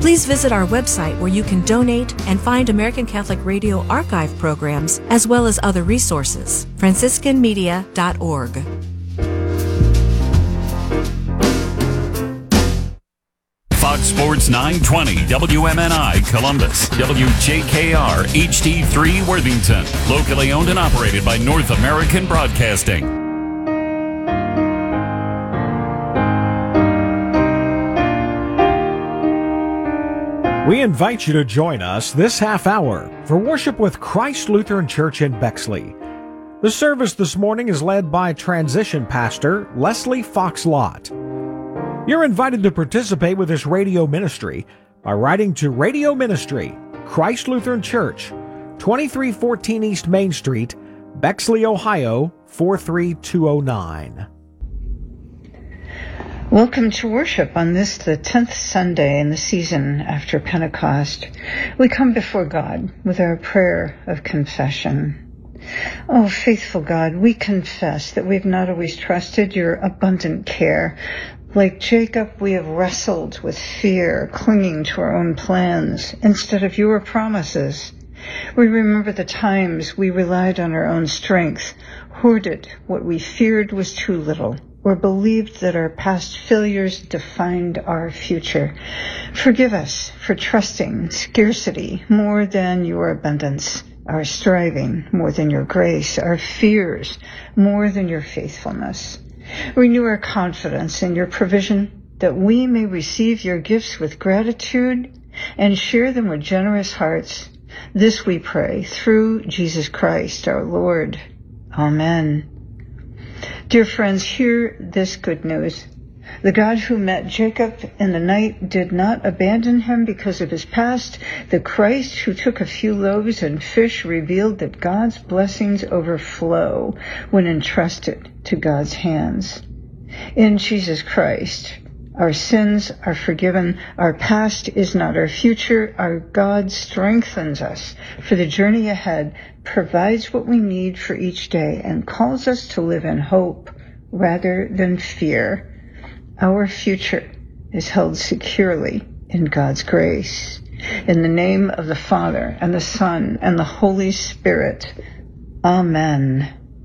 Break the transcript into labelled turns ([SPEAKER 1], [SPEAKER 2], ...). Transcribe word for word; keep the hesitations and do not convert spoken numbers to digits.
[SPEAKER 1] Please visit our website where you can donate and find American Catholic Radio archive programs as well as other resources. franciscan media dot org.
[SPEAKER 2] Fox Sports nine twenty, W M N I Columbus, W J K R H D three Worthington, locally owned and operated by North American Broadcasting.
[SPEAKER 3] We invite you to join us this half hour for worship with Christ Lutheran Church in Bexley. The service this morning is led by Transition Pastor Leslie Fox Lott. You're invited to participate with this radio ministry by writing to Radio Ministry, Christ Lutheran Church, twenty-three fourteen East Main Street, Bexley, Ohio, four three two oh nine.
[SPEAKER 4] Welcome to worship on this, the tenth Sunday in the season after Pentecost. We come before God with our prayer of confession. Oh, faithful God, we confess that we've not always trusted your abundant care. Like Jacob, we have wrestled with fear, clinging to our own plans instead of your promises. We remember the times we relied on our own strength, hoarded what we feared was too little, or believed that our past failures defined our future. Forgive us for trusting scarcity more than your abundance, our striving more than your grace, our fears more than your faithfulness. Renew our confidence in your provision, that we may receive your gifts with gratitude and share them with generous hearts. This we pray through Jesus Christ our Lord. Amen. Dear friends, hear this good news. The God who met Jacob in the night did not abandon him because of his past. The Christ who took a few loaves and fish revealed that God's blessings overflow when entrusted to God's hands. In Jesus Christ, our sins are forgiven. Our past is not our future. Our God strengthens us for the journey ahead, provides what we need for each day, and calls us to live in hope rather than fear. Our future is held securely in God's grace. In the name of the Father, and the Son, and the Holy Spirit. Amen.